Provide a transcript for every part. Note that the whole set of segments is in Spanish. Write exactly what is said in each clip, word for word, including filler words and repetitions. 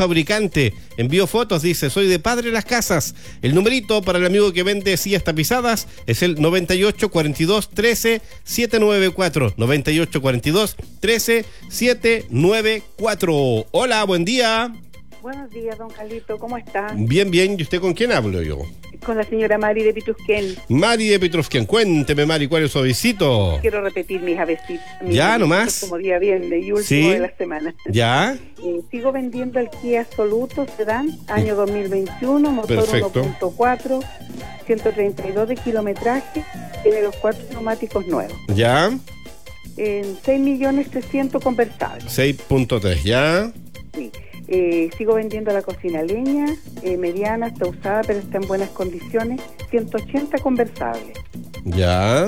fabricante. Envío fotos, dice, soy de Padre Las Casas. El numerito para el amigo que vende sillas tapizadas es el noventa y ocho cuarenta y dos trece setecientos noventa y cuatro. noventa y ocho cuarenta y dos trece setecientos noventa y cuatro. Hola, buen día. Buenos días, don Carlito, ¿cómo está? Bien, bien. ¿Y usted con quién hablo yo? Con la señora Mari de Pitrufquén. Mari de Pitrufquén. Cuénteme, Mari, ¿cuál es su avisito? Quiero repetir mis avecitos. Ya, nomás. Como día viernes y último ¿Sí? de la semana. Ya. Eh, sigo vendiendo el Kia Soluto Sedán, año dos mil veintiuno, motor Perfecto. uno punto cuatro, ciento treinta y dos de kilometraje, tiene los cuatro neumáticos nuevos. Ya. En seis millones trescientos conversables. seis punto tres, ya. Sí. Eh, sigo vendiendo la cocina leña, eh, mediana, está usada, pero está en buenas condiciones, ciento ochenta conversables. Ya.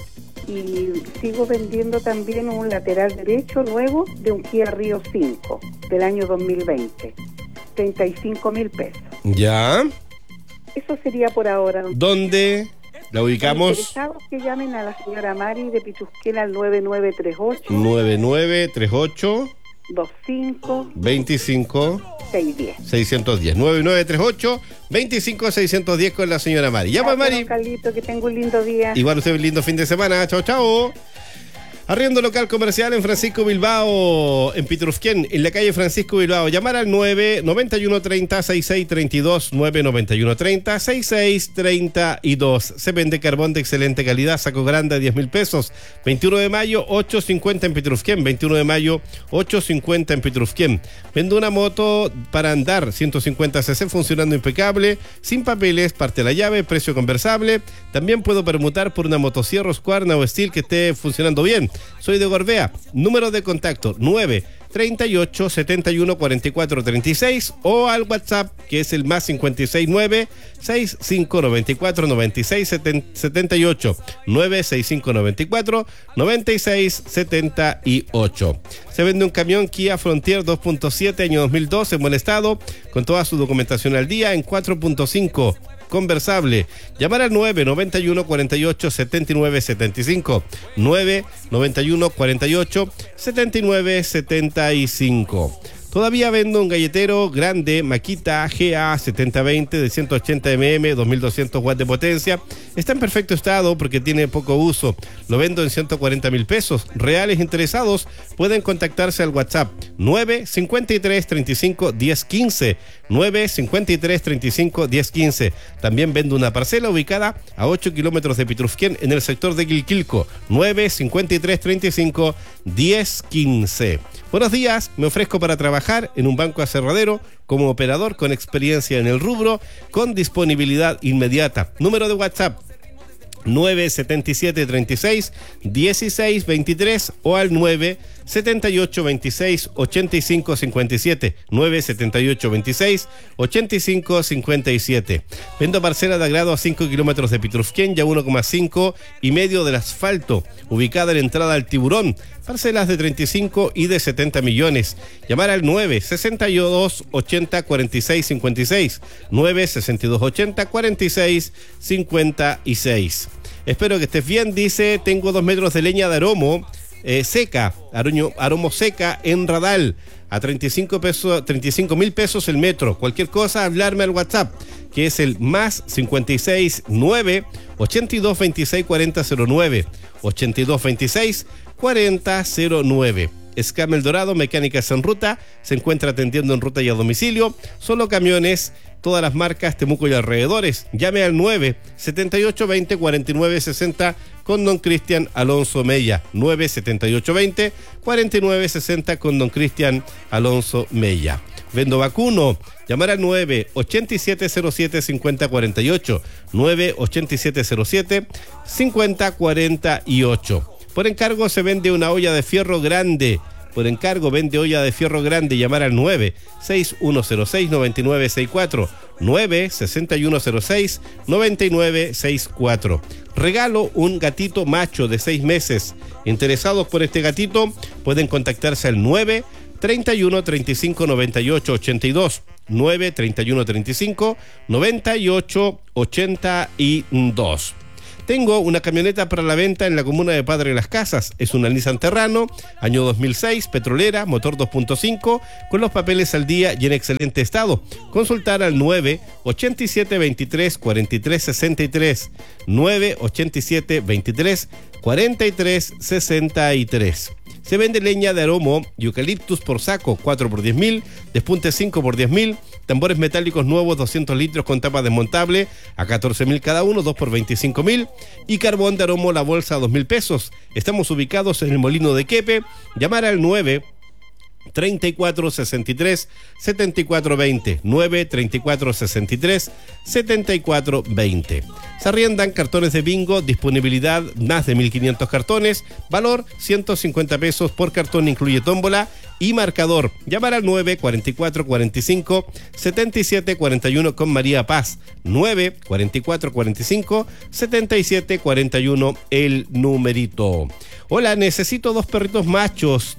Y sigo vendiendo también un lateral derecho nuevo de un Kia Rio cinco del año dos mil veinte, treinta y cinco mil pesos. Ya. Eso sería por ahora. ¿Dónde la ubicamos? Interesados que llamen a la señora Mari de Pitrufquén al nueve nueve tres ocho nueve nueve tres ocho veinticinco veinticinco seiscientos diez. seiscientos diez. nueve nueve tres ocho veinticinco seiscientos diez con la señora Mari. Ya, pues, Mari. Carlito, que tenga un lindo día. Igual usted un lindo fin de semana. Chao, chao. Arriendo local comercial en Francisco Bilbao, en Pitrufquén, en la calle Francisco Bilbao. Llamar al nueve noventa y uno treinta sesenta y seis treinta y dos, nueve noventa y uno treinta sesenta y seis treinta y dos. Se vende carbón de excelente calidad, saco grande a diez mil pesos. veintiuno de mayo, ocho cincuenta en Pitrufquén. veintiuno de mayo, ocho cincuenta en Pitrufquén. Vendo una moto para andar, ciento cincuenta cc, funcionando impecable, sin papeles, parte la llave, precio conversable. También puedo permutar por una motosierra Husqvarna o Steel que esté funcionando bien. Soy de Gorbea. Número de contacto nueve treinta y ocho setenta y uno cuarenta y cuatro treinta y seis o al WhatsApp que es el más cincuenta y seis nueve sesenta y cinco noventa y cuatro noventa y seis setenta y ocho nueve sesenta y cinco noventa y cuatro noventa y seis setenta y ocho. Se vende un camión Kia Frontier dos punto siete año dos mil doce en buen estado con toda su documentación al día en cuatro punto cinco conversable. Llamar al nueve noventa y uno cuarenta y ocho setenta y nueve setenta y cinco, nueve noventa y uno cuarenta y ocho setenta y nueve setenta y cinco. Todavía vendo un galletero grande Makita G A setenta veinte de ciento ochenta mililitros, dos mil doscientos watts de potencia. Está en perfecto estado porque tiene poco uso. Lo vendo en ciento cuarenta mil pesos. Reales interesados pueden contactarse al WhatsApp nueve cincuenta y tres treinta y cinco diez quince, nueve cincuenta y tres treinta y cinco diez quince. También vendo una parcela ubicada a ocho kilómetros de Pitrufquén en el sector de Quilquilco, nueve cincuenta y tres treinta y cinco diez quince. Buenos días, me ofrezco para trabajar en un banco aserradero como operador con experiencia en el rubro, con disponibilidad inmediata. Número de WhatsApp nueve setenta y siete treinta y seis dieciséis veintitrés o al nueve setenta y ocho veintiséis ochenta y cinco cincuenta y siete, nueve setenta y ocho veintiséis ochenta y cinco cincuenta y siete. Vendo parcela de agrado a cinco kilómetros de Pitrufquén y a uno coma cinco y medio del asfalto, ubicada en la entrada al Tiburón. Parcelas de treinta y cinco y de setenta millones. Llamar al nueve sesenta y dos ochenta cuarenta y seis cincuenta y seis, nueve sesenta y dos ochenta cuarenta y seis cincuenta y seis. Espero que estés bien, dice, tengo dos metros de leña de aromo eh, seca, aroño, aromo seca en Radal, a treinta y cinco pesos, treinta y cinco mil pesos el metro. Cualquier cosa, hablarme al WhatsApp, que es el más cincuenta y seis nueve ochenta y dos veintiséis cuarenta cero nueve, ochenta y dos veintiséis cuarenta cero nueve. Scam El Dorado, mecánicas en ruta, se encuentra atendiendo en ruta y a domicilio, solo camiones, todas las marcas, Temuco y alrededores. Llame al nueve setenta y ocho veinte cuarenta y nueve sesenta con don Cristian Alonso Mella, nueve setenta y ocho veinte cuarenta y nueve sesenta con don Cristian Alonso Mella. Vendo vacuno, llamar al nueve ochenta y siete cero siete cincuenta cuarenta y ocho, nueve ochenta y siete cero siete cincuenta cuarenta y ocho. Por encargo se vende una olla de fierro grande. Por encargo vende olla de fierro grande. Llamar al nueve seis uno cero seis nueve nueve seis cuatro, nueve seis uno cero seis nueve nueve seis cuatro. Regalo un gatito macho de seis meses. Interesados por este gatito pueden contactarse al nueve treinta y uno treinta y cinco noventa y ocho ochenta y dos, nueve treinta y uno treinta y cinco noventa y ocho ochenta y dos. Tengo una camioneta para la venta en la comuna de Padre Las Casas. Es una Nissan Terrano, año dos mil seis, petrolera, motor dos punto cinco, con los papeles al día y en excelente estado. Consultar al nueve ochenta y siete veintitrés cuarenta y tres sesenta y tres, nueve ochenta y siete veintitrés cuarenta y tres sesenta y tres. Se vende leña de aromo y eucaliptus por saco, cuatro por diez mil, despunte cinco por diez mil, tambores metálicos nuevos doscientos litros con tapa desmontable a catorce mil cada uno, dos por veinticinco mil, y carbón de aromo la bolsa a dos mil pesos. Estamos ubicados en el Molino de Quepe. Llamar al nueve treinta y cuatro sesenta y tres setenta y cuatro veinte, nueve treinta y cuatro sesenta y tres setenta y cuatro veinte. Se arriendan cartones de bingo, disponibilidad más de mil quinientos cartones, valor ciento cincuenta pesos por cartón, incluye tómbola y marcador. Llamar al nueve cuarenta y cuatro cuarenta y cinco setenta y siete cuarenta y uno con María Paz, nueve cuarenta y cuatro cuarenta y cinco setenta y siete cuarenta y uno el numerito. Hola, necesito dos perritos machos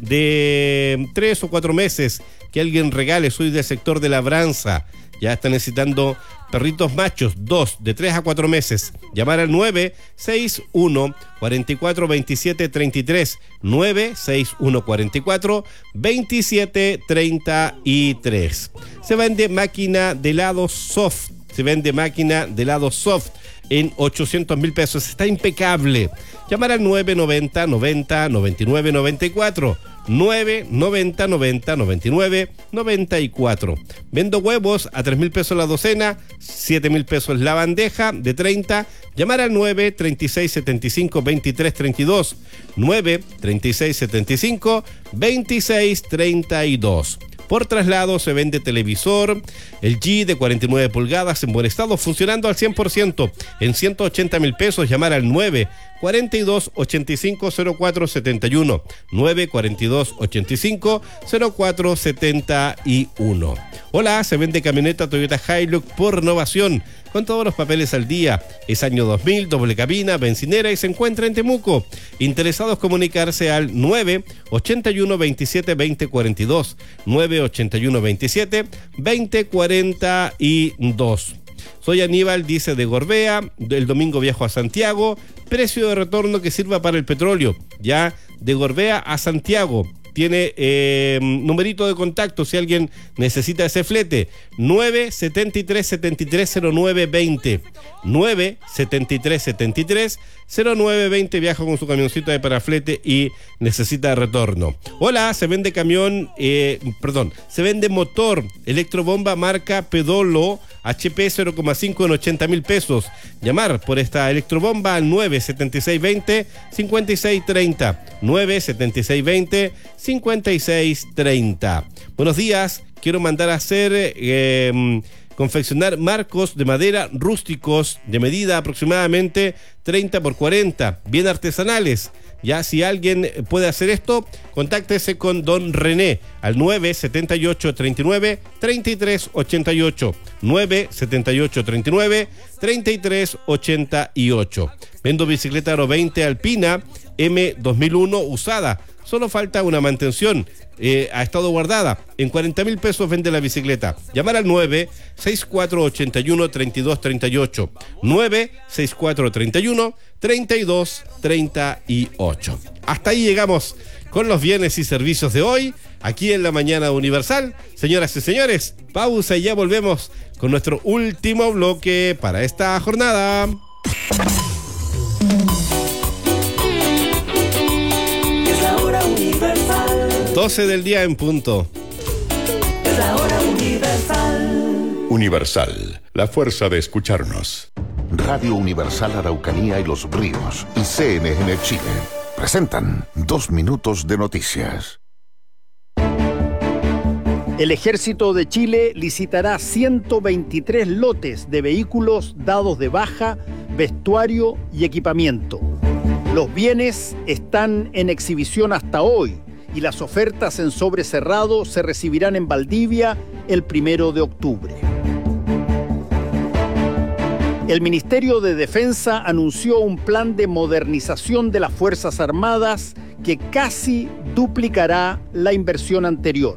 de tres o cuatro meses que alguien regale. Soy del sector de Labranza. Ya está necesitando perritos machos, dos, de tres a cuatro meses. Llamar al nueve seis uno cuarenta y cuatro veintisiete treinta y tres, nueve seis uno cuarenta y cuatro veintisiete treinta y tres. Se vende máquina de helado soft. Se vende máquina de helado soft en ochocientos mil pesos. Está impecable. Llamar al nueve noventa noventa noventa y nueve noventa y cuatro, nueve noventa noventa noventa y nueve noventa y cuatro. Vendo huevos a tres mil pesos la docena, siete mil pesos la bandeja de treinta. Llamar al nueve treinta y seis setenta y cinco veintitrés treinta y dos, nueve treinta y seis setenta y cinco veintiséis treinta y dos. Por traslado se vende televisor L G de cuarenta y nueve pulgadas en buen estado, funcionando al cien por ciento, en ciento ochenta mil pesos. Llamar al nueve cuarenta y dos ochenta y cinco cero cuatro setenta y uno, nueve cuarenta y dos ochenta y cinco cero cuatro setenta y uno. Hola, se vende camioneta Toyota Hilux por renovación, con todos los papeles al día. Es año dos mil, doble cabina, bencinera y se encuentra en Temuco. Interesados comunicarse al nueve ochenta y uno veintisiete veinte cuarenta y dos, nueve ochenta y uno veintisiete veinte cuarenta y dos. Soy Aníbal, dice de Gorbea, el domingo viajo a Santiago, precio de retorno que sirva para el petróleo, ya de Gorbea a Santiago. Tiene eh, numerito de contacto si alguien necesita ese flete, nueve setenta y tres setenta y tres cero nueve veinte, nueve setenta y tres setenta y tres cero nueve veinte. Viaja con su camioncito de paraflete y necesita retorno. Hola, se vende camión, eh, perdón, se vende motor electrobomba marca Pedolo H P cero coma cinco en ochenta mil pesos. Llamar por esta electrobomba al nueve setenta y seis veinte cincuenta y seis treinta, nueve setenta y seis veinte cincuenta y seis treinta. Buenos días, quiero mandar a hacer eh, confeccionar marcos de madera rústicos de medida aproximadamente treinta por cuarenta, bien artesanales. Ya, si alguien puede hacer esto, contáctese con don René al nueve setenta y ocho treinta y nueve treinta y tres ochenta y ocho, nueve setenta y ocho treinta y nueve treinta y tres ochenta y ocho. Vendo bicicleta Aro veinte Alpina M dos mil uno usada. Solo falta una mantención, eh, ha estado guardada. En cuarenta mil pesos vende la bicicleta. Llamar al nueve sesenta y cuatro ochenta y uno treinta y dos treinta y ocho, nueve sesenta y cuatro treinta y uno treinta y dos treinta y ocho. Hasta ahí llegamos con los bienes y servicios de hoy, aquí en la Mañana Universal. Señoras y señores, pausa y ya volvemos con nuestro último bloque para esta jornada. doce del día en punto. Es la hora Universal. Universal, la fuerza de escucharnos. Radio Universal Araucanía y Los Ríos y C N N Chile presentan Dos Minutos de Noticias. El Ejército de Chile licitará ciento veintitrés lotes de vehículos dados de baja, vestuario y equipamiento. Los bienes están en exhibición hasta hoy y las ofertas en sobre cerrado se recibirán en Valdivia el primero de octubre. El Ministerio de Defensa anunció un plan de modernización de las Fuerzas Armadas que casi duplicará la inversión anterior.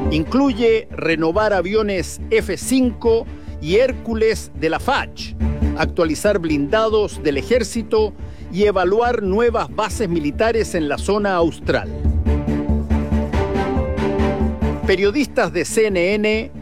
Incluye renovar aviones F cinco y Hércules de la F A C H, actualizar blindados del ejército y evaluar nuevas bases militares en la zona austral. Periodistas de C N N